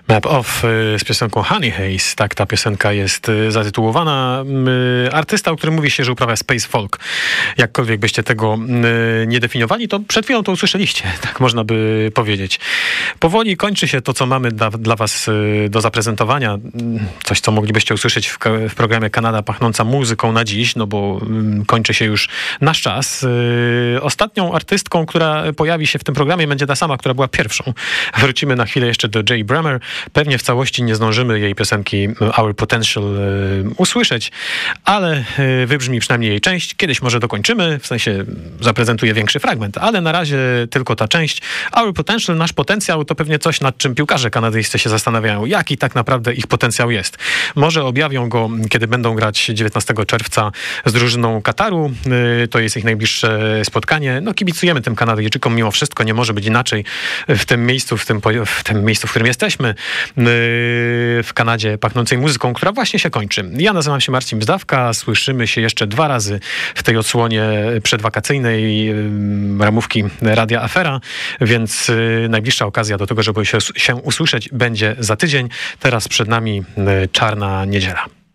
Map Off z piosenką Honey Haze, tak ta piosenka jest zatytułowana. Artysta, o którym mówi się, że uprawia space folk. Jakkolwiek byście tego nie definiowali, to przed chwilą to usłyszeliście, tak można by powiedzieć. Powoli kończy się to, co mamy dla was do zaprezentowania. Coś, co moglibyście usłyszeć w programie Kanada pachnąca muzyką na dziś, no bo kończy się już nasz czas. Ostatnią artystką, która pojawi się w tym programie, będzie ta sama, która była pierwszą. Wrócimy na chwilę jeszcze do Jay Bremer. Pewnie w całości nie zdążymy jej piosenki Our Potential usłyszeć, ale wybrzmi przynajmniej jej część. Kiedyś może dokończymy, w sensie zaprezentuję większy fragment, ale na razie tylko ta część. Our Potential, nasz potencjał, to pewnie coś, nad czym piłkarze kanadyjscy się zastanawiają, jaki tak naprawdę ich potencjał jest. Może objawią go, kiedy będą grać 19 czerwca z drużyną Kataru. To jest ich najbliższe spotkanie. No kibicujemy tym Kanadyjczykom mimo wszystko, nie może być inaczej w tym miejscu, w tym miejscu, w którym jesteśmy, w Kanadzie pachnącej muzyką, która właśnie się kończy. Ja nazywam się Marcin Bzdawka, słyszymy się jeszcze 2 razy w tej odsłonie przedwakacyjnej ramówki Radia Afera, więc najbliższa okazja do tego, żeby się usłyszeć, będzie za tydzień. Teraz przed nami Czarna Niedziela.